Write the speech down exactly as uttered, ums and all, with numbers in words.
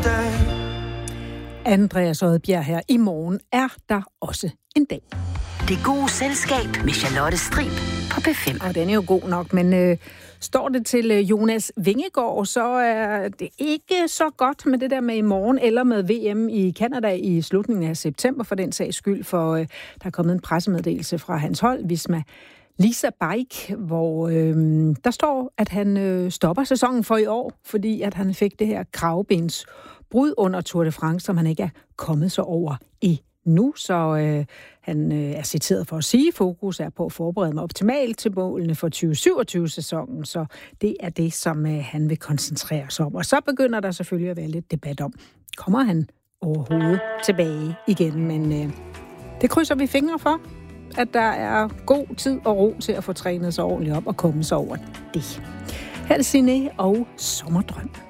dag. Andreas Odbjerg her. I morgen er der også en dag. Det gode selskab med Charlotte Strib på P fem. Og den er jo god nok, men øh, står det til øh, Jonas Vingegaard, så er det ikke så godt med det der med i morgen, eller med V M i Canada i slutningen af september, for den sags skyld, for øh, der er kommet en pressemeddelelse fra hans hold, Visma Lease a Bike, hvor øh, der står, at han øh, stopper sæsonen for i år, fordi at han fik det her kravbensbrud under Tour de France, som han ikke er kommet så over i nu, så øh, han øh, er citeret for at sige, at fokus er på at forberede mig optimalt til målene for tyve syvogtyve-sæsonen, så det er det, som øh, han vil koncentrere sig om. Og så begynder der selvfølgelig at være lidt debat om, kommer han overhovedet tilbage igen, men øh, det krydser vi fingre for, at der er god tid og ro til at få trænet sig ordentligt op og komme sig over det. Her er det Signe og Sommerdrøm.